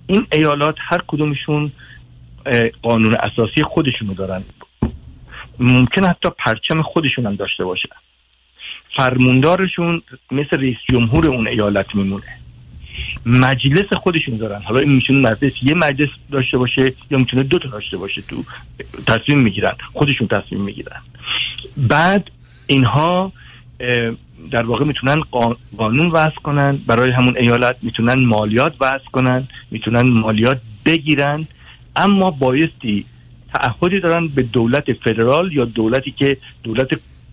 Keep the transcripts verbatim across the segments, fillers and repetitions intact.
این ایالات هر کدومشون قانون اساسی خودشونو دارن، ممکن حتی پرچم خودشون هم داشته باشن، فرماندارشون مثل رئیس جمهور اون ایالت میمونه، مجلس خودشون دارن. حالا این میتونه مجلس یه مجلس داشته باشه یا میتونه دو تا داشته باشه، تو تصمیم میگیرن، خودشون تصمیم میگیرن. بعد اینها در واقع میتونن قانون وضع کنن برای همون ایالت، میتونن مالیات وضع کنن، میتونن مالیات بگیرن، اما بایستی تعهدی دارن به دولت فدرال یا دولتی که دولت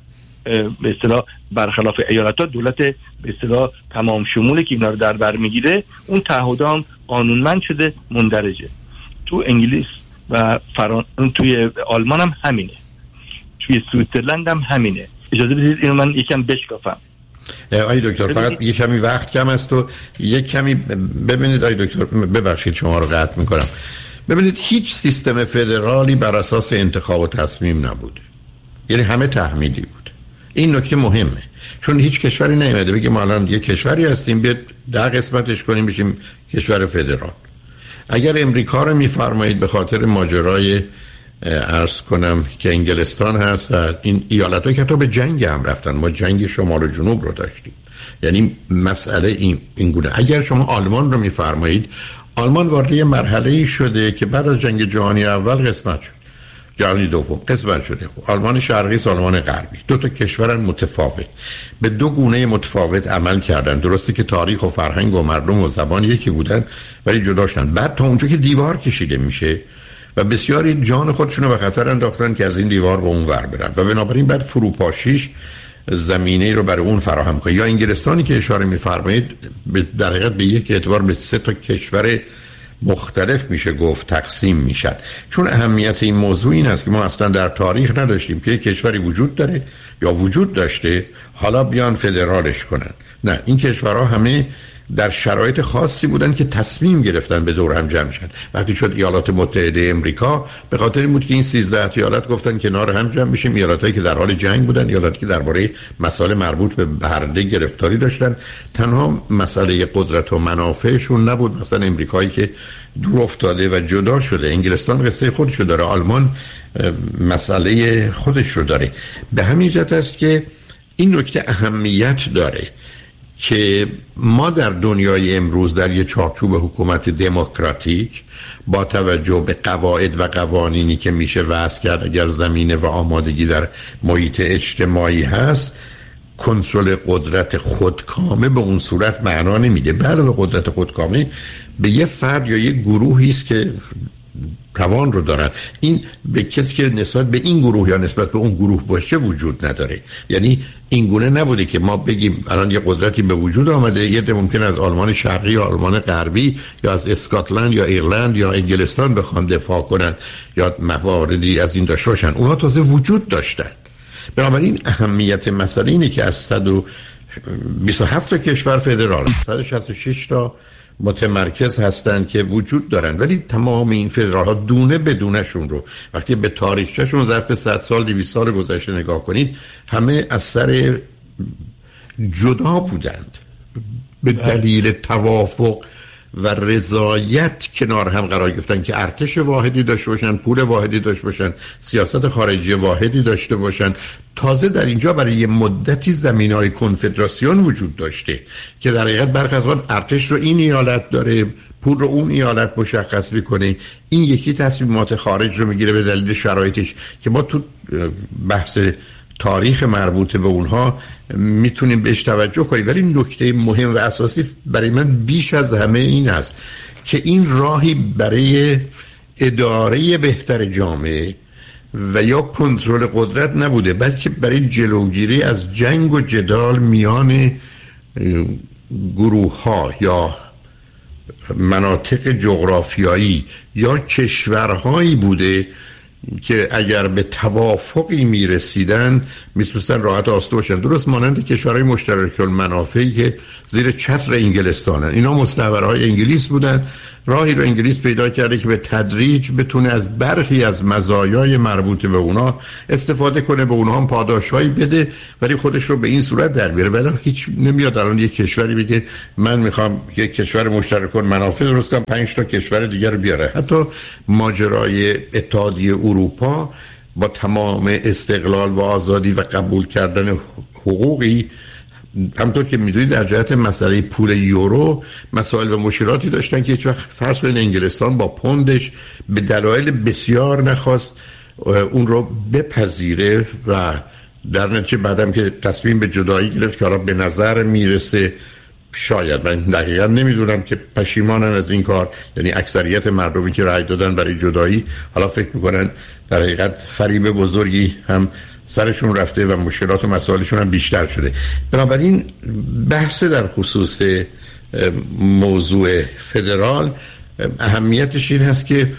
به اصطلاح برخلاف ایالت‌ها دولت به اصطلاح تمام شموله که اینا رو در بر میگیره. اون تعهد هم قانونمند شده، مندرجه. تو انگلیس و فران... توی آلمان هم همینه، توی سوئیسرلند هم همینه. اجازه بدید اینو من یکم بشکافم. آی دکتر فقط یک کمی وقت کم است و یک کمی ببینید آی دکتر، ببخشید شما رو قطع میکنم. ببینید هیچ سیستم فدرالی بر اساس انتخاب و تصمیم نبوده، یعنی همه تحمیلی بود. این نکته مهمه، چون هیچ کشوری نمیده بگه ما الان یک کشوری هستیم بیاد ده قسمتش کنیم بشیم کشور فدرال. اگر امریکا رو میفرمایید به خاطر ماجرای عرض کنم که انگلستان هست و این ایالت‌ها که تو به جنگ هم رفتن، ما جنگ شمال و جنوب رو داشتیم، یعنی مسئله این این گونه. اگر شما آلمان رو میفرمایید، آلمان وارد یه مرحله‌ای شده که بعد از جنگ جهانی اول قسمت شد، جهانی دوم قسمت شده، آلمان شرقی و آلمان غربی، دو تا کشور متفاوت به دو گونه متفاوت عمل کردن. درسته که تاریخ و فرهنگ و مردم و زبان یکی بودن ولی جدا شدن. بعد تا اونجا که دیوار کشیده میشه و بسیاری جان خودشون رو به خطر انداختن که از این دیوار به اون ور برن و بنابراین بعد فروپاشیش زمینه رو برای اون فراهم کنه. یا انگلستانی که اشاره می‌فرمایید در حقیقت به یک اعتبار به سه تا کشور مختلف میشه گفت تقسیم میشن، چون اهمیت این موضوع این است که ما اصلا در تاریخ نداشتیم که یک کشوری وجود داره یا وجود داشته حالا بیان فدرالش کنن. نه، این کشورها همه در شرایط خاصی بودن که تصمیم گرفتن به دور هم جمع شن. وقتی شد ایالات متحده امریکا به خاطر این بود که این سیزده ایالت گفتن کنار هم جمع بشیم، ایالتایی که در حال جنگ بودن، ایالتی که درباره مسائل مربوط به برده گرفتاری داشتن. تنها مسئله قدرت و منافعشون نبود، مثلا امریکایی که دور افتاده و جدا شده. انگلستان قصه خودشو داره، آلمان مسئله خودش رو داره. به همین جهت است که این نکته اهمیت داره که ما در دنیای امروز در یک چارچوب حکومت دموکراتیک با توجه به قواعد و قوانینی که میشه وضع کرد اگر زمینه و آمادگی در محیط اجتماعی هست، کنترل قدرت خودکامه به اون صورت معنا نمیده. بله، قدرت خودکامه به یه فرد یا یه گروهی است که توان رو دارن. این به کسی که نسبت به این گروه یا نسبت به اون گروه باشه وجود نداره. یعنی این گونه نبوده که ما بگیم الان یه قدرتی به وجود آمده، یه ده ممکن از آلمان شرقی یا آلمان غربی یا از اسکاتلند یا ایرلند یا انگلستان بخوان دفاع کنن یا مواردی از این داشته باشن. اونا تازه وجود داشتن. بنابراین اهمیت مسئله اینه که از صد و بیست و هفت تا کشور فدرال صد و شصت و شش تا متمرکز هستند که وجود دارن، ولی تمام این فدرال ها دونه بدونه شون رو وقتی به تاریخچه‌شون ظرف صد سال دویست سال گذشته نگاه کنید، همه از سر جدا بودند به دلیل توافق و رضایت کنار هم قرار گرفتن که ارتش واحدی داشته باشن، پول واحدی داشته باشن، سیاست خارجی واحدی داشته باشن. تازه در اینجا برای یه مدتی زمینه‌های کنفدراسیون وجود داشته که در حقیقت برخی از وقت ارتش رو این ایالت داره، پول رو اون ایالت مشخص میکنه، این یکی تصمیمات خارج رو میگیره به دلیل شرایطش که ما تو بحث تاریخ مربوط به اونها میتونیم بهش توجه کنیم. ولی نکته مهم و اساسی برای من بیش از همه این است که این راهی برای اداره بهتر جامعه و یا کنترل قدرت نبوده، بلکه برای جلوگیری از جنگ و جدال میان گروه ها یا مناطق جغرافیایی یا کشورهایی بوده که اگر به توافقی میرسیدن میتونستن راحت آسوده باشن، درست مانند کشورهای مشترک المنافعی که زیر چتر انگلستانن. اینا مستعمرهای انگلیس بودن، راهی رو انگلیس پیدا کرده که به تدریج بتونه از برخی از مزایای مربوط به اونا استفاده کنه، به اونها هم پاداشایی بده، ولی خودش رو به این صورت در بیاره. ولی هیچ نمیاد الان یک کشوری بگه من میخوام یک کشور مشترک المنافع درست کنم، پنج تا کشور دیگر رو بیاره. حتی ماجرای اتحادیه اروپا با تمام استقلال و آزادی و قبول کردن حقوقی، همطور که میدونید در جهت مسئله پول یورو مسائل و مشکلاتی داشتن که هیچ وقت فرض کنید انگلستان با پوندش به دلایل بسیار نخواست اون رو بپذیره و در نتیجه بعدم که تصمیم به جدایی گرفت که حالا به نظر میرسه، شاید من دقیقا نمیدونم که پشیمانن از این کار، یعنی اکثریت مردمی که رأی دادن برای جدایی حالا فکر میکنن در حقیقت فریب بزرگی هم سرشون رفته و مشکلات و مسائلشون هم بیشتر شده. بنابراین بحث در خصوص موضوع فدرال اهمیتش این هست که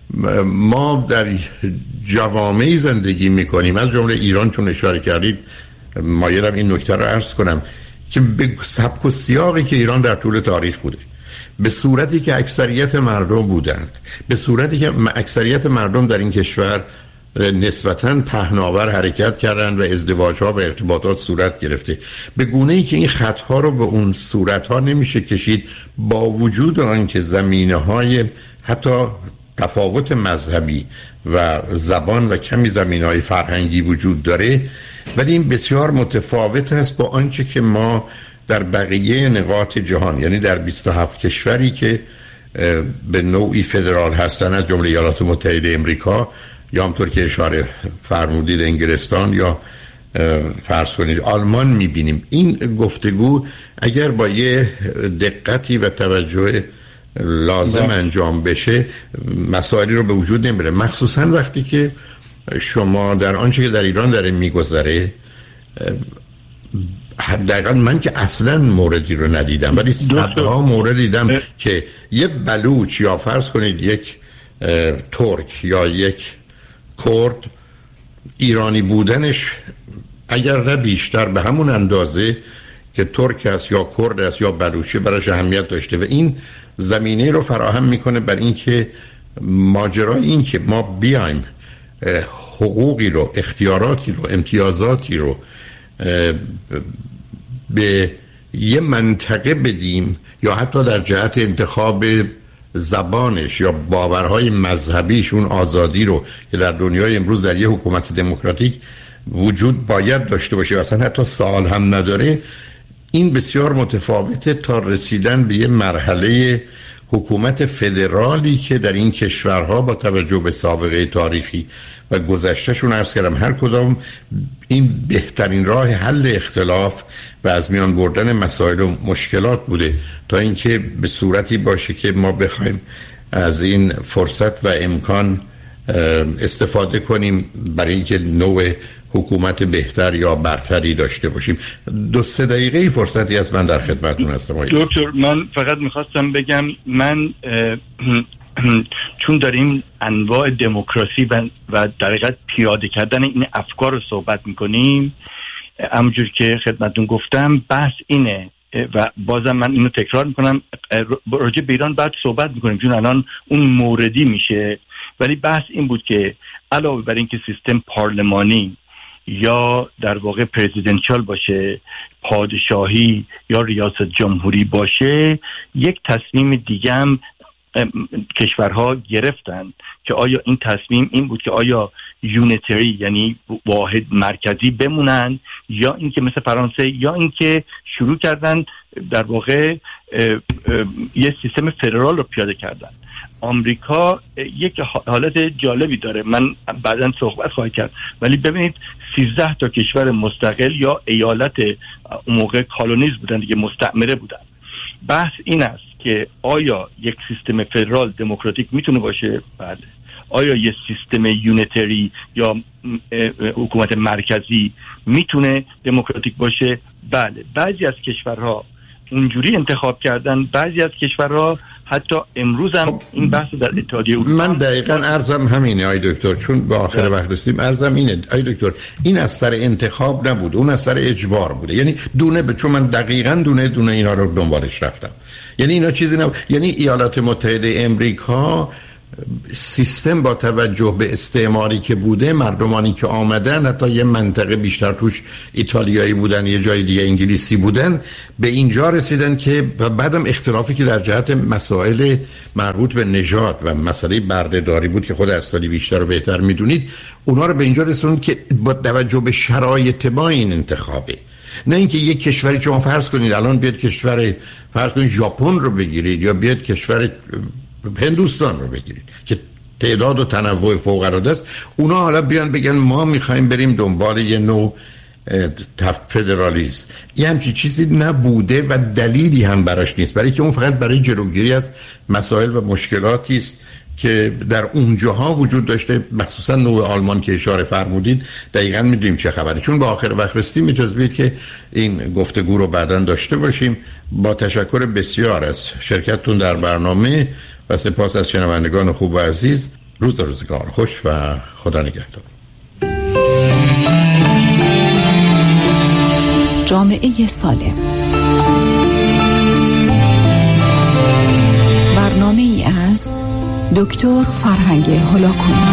ما در جوامعی زندگی میکنیم، از جمله ایران، چون اشاره کردید مایلم این نکته رو عرض کنم که به سبک و سیاقی که ایران در طول تاریخ بوده، به صورتی که اکثریت مردم بودند، به صورتی که اکثریت مردم در این کشور نسبتاً پهناور حرکت کردن و ازدواج‌ها و ارتباطات صورت گرفته، به گونه‌ای که این خط‌ها رو به اون صورت‌ها نمیشه کشید، با وجود آنکه زمینه‌های حتی تفاوت مذهبی و زبان و کمی زمینه‌های فرهنگی وجود داره، ولی این بسیار متفاوت است با آنچه که ما در بقیه نقاط جهان، یعنی در بیست و هفت کشوری که به نوعی فدرال هستن، از جمله ایالات متحده امریکا یا همطور که اشاره فرمودید انگلستان یا فرض کنید آلمان میبینیم. این گفتگو اگر با یه دقتی و توجه لازم انجام بشه مسائلی رو به وجود نمیره، مخصوصا وقتی که شما در آنچه که در ایران داره میگذره، دقیقا من که اصلا موردی رو ندیدم ولی صدها مورد دیدم که یه بلوچ یا فرض کنید یک ترک یا یک کرد، ایرانی بودنش اگر نه بیشتر به همون اندازه که ترک است یا کرد است یا بلوچی براش اهمیت داشته و این زمینه رو فراهم میکنه بر این که ماجرای این که ما بیایم حقوقی رو، اختیاراتی رو، امتیازاتی رو به یه منطقه بدیم یا حتی در جهت انتخاب زبانش یا باورهای مذهبیش اون آزادی رو که در دنیای امروز در یه حکومت دموکراتیک وجود باید داشته باشه و اصلا حتی سوال هم نداره، این بسیار متفاوته تا رسیدن به یه مرحله حکومت فدرالی که در این کشورها با توجه به سابقه تاریخی و گذشتهشون عرض کردم هر کدام این بهترین راه حل اختلاف و از میان بردن مسائل و مشکلات بوده تا اینکه به صورتی باشه که ما بخوایم از این فرصت و امکان استفاده کنیم برای اینکه نوع حکومت بهتر یا برتری داشته باشیم. دو سه دقیقه فرصتی است، من در خدمتتون هستم. دکتر من فقط میخواستم بگم من چون داریم انواع دموکراسی و در حقیقت پیاده کردن این افکار رو صحبت میکنیم، همونجور که خدمتتون گفتم بحث اینه و بازم من اینو تکرار میکنم، راجع به ایران بعد صحبت میکنیم چون الان اون موردی میشه، ولی بحث این بود که علاوه بر اینکه سیستم پارلمانی یا در واقع پرزیدنشال باشه، پادشاهی یا ریاست جمهوری باشه، یک تصمیم دیگه هم کشورها گرفتن که آیا این تصمیم این بود که آیا یونیتری یعنی واحد مرکزی بمونن یا اینکه مثل فرانسه یا اینکه شروع کردن در واقع یه سیستم فدرال رو پیاده کردن. آمریکا یک حالت جالبی داره، من بعداً صحبت خواهی کرد، ولی ببینید سیزده تا کشور مستقل یا ایالت اون موقع کالونیز بودن دیگه، مستعمره بودن. بحث این است که آیا یک سیستم فدرال دموکراتیک میتونه باشه؟ بله. آیا یک سیستم یونیتری یا حکومت مرکزی میتونه دموکراتیک باشه؟ بله. بعضی از کشورها اونجوری انتخاب کردن، بعضی از کشورها حتی امروز هم این بحث در اتحادیه اروپا. من دقیقاً عرضم همینه آی دکتر، چون به آخر وقت رسیدیم عرضم اینه آی دکتر، این از سر انتخاب نبود، اون از سر اجبار بوده. یعنی دونه به چون من دقیقاً دونه دونه اینا رو دنبالش رفتم. یعنی اینا چیزی نبود. یعنی ایالات متحده امریکا سیستم با توجه به استعماری که بوده، مردمانی که آمدن حتی یه منطقه بیشتر توش ایتالیایی بودن، یه جای دیگه انگلیسی بودن، به اینجا رسیدن که بعدم اختلافی که در جهت مسائل مربوط به نژاد و مسئله بردهداری بود که خود استالی بیشتر رو بهتر میدونید، اونا رو به اینجا رسوند که با توجه به شرایط با این انتخابه. نه اینکه یک کشوری شما فرض کنید الان بیاد کشور فرض کنید ژاپن رو بگیرید یا بیاد کشور هندوستان رو بگیرید که تعداد و تنوع فوق العاده است، اونا حالا بیان بگن ما میخوایم بریم دنبال یه نوع فدرالیسم. یه همچین چیزی نبوده و دلیلی هم براش نیست، برای که اون فقط برای جلوگیری از مسائل و مشکلاتی است که در اونجاها وجود داشته، مخصوصا نوع آلمان که اشاره فرمودید دقیقاً میدونیم چه خبره. چون با آخر وقت رسیدیم اجازه بدید که این گفتگو رو بعداً داشته باشیم. با تشکر بسیار از شرکتتون در برنامه و سپاس از شنوندگان خوب و عزیز. روز روزگار خوش و خدا نگهدار. جامعه سالم، برنامه ای از دکتر فرهنگ هلاکویی.